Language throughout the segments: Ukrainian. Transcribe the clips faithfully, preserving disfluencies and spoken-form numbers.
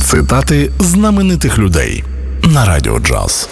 Цитати знаменитих людей на Радіо Джаз.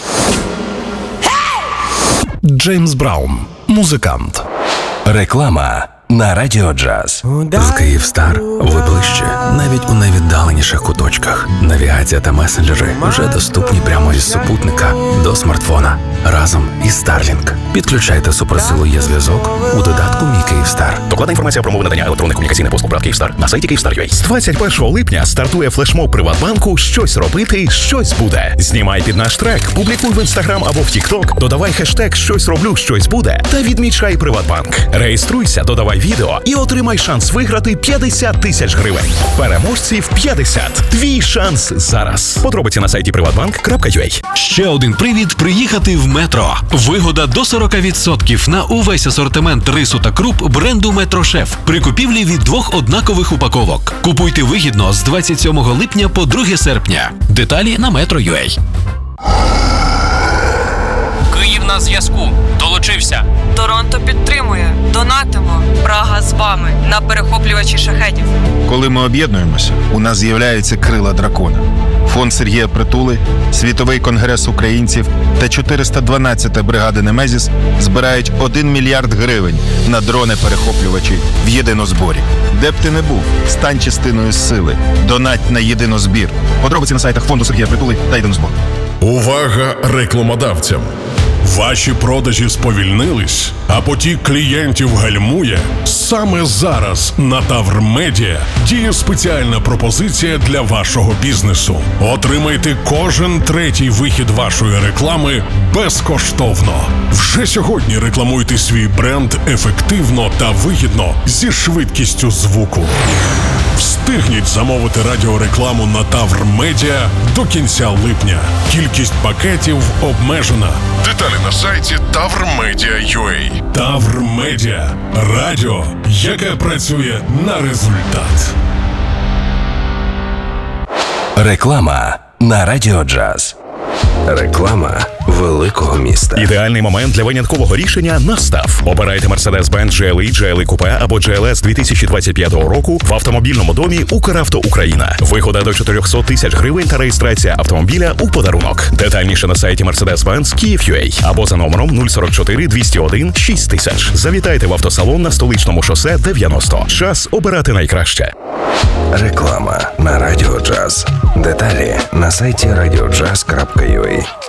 Джеймс Браун, музикант. Реклама на Радіо Джаз. З Київстар ви ближче, навіть у найвіддаленіших куточках. Навігація та месенджери вже доступні прямо із супутника до смартфона. Разом із Starlink. Підключайте суперсилу є зв'язок у додатку «Мій Київстар». Докладна інформація про умови надання електронних комунікаційних послуг ПРАТ Київстар на сайті Київстар точка ю а. З двадцять першого липня стартує флешмоб Приватбанку «Щось робити, щось буде». Знімай під наш трек, публікуй в Інстаграм або в Тікток, додавай хештег «Щось роблю, щось буде» та відмічай Приватбанк. Реєструйся, додавай відео і отримай шанс виграти п'ятдесят тисяч гривень. Переможців п'ятдесят. Твій шанс зараз. Подробиці на сайті приватбанк крапка ю а. Ще один привід приїхати в Метро. Вигода до сорок відсотків на увесь асортимент рису та круп бренду Метрошеф при купівлі від двох однакових упаковок. Купуйте вигідно з двадцять сьомого липня по друге серпня. Деталі на метро крапка ю а. Київ на зв'язку. Долучився. Торонто підтримує. Донатимо. Прага з вами на перехоплювачі шахедів. Коли ми об'єднуємося, у нас з'являються крила дракона. Фонд Сергія Притули, Світовий конгрес українців та чотириста дванадцята бригада Немезіс збирають один мільярд гривень на дрони-перехоплювачі в єдинозборі. Де б ти не був, стань частиною сили. Донать на єдинозбір. Подробиці на сайтах Фонду Сергія Притули та єдинозбор. Увага рекламодавцям! Ваші продажі сповільнились, а потік клієнтів гальмує? Саме зараз на Тавр Медіа діє спеціальна пропозиція для вашого бізнесу. Отримайте кожен третій вихід вашої реклами безкоштовно. Вже сьогодні рекламуйте свій бренд ефективно та вигідно зі швидкістю звуку. Встигніть замовити радіорекламу на Тавр Медіа до кінця липня. Кількість пакетів обмежена. Деталі на сайті тавр медіа крапка ю а. Тавр Медіа. Радіо, яке працює на результат. Реклама на Радіо Джаз. Реклама великого міста. Ідеальний момент для виняткового рішення настав. Обирайте Mercedes-Benz джі ел і, джі ел і Coupe або джі ел ес дві тисячі двадцять п'ятого року в автомобільному домі «Укравто Україна». Вигода до чотириста тисяч гривень та реєстрація автомобіля у подарунок. Детальніше на сайті Mercedes-Benz Київ точка ю а або за номером нуль сорок чотири двісті один шість тисяч. Завітайте в автосалон на Столичному шосе дев'яносто. Час обирати найкраще. Реклама на Радіо Джаз. Деталі на сайті радіо джаз крапка ю а.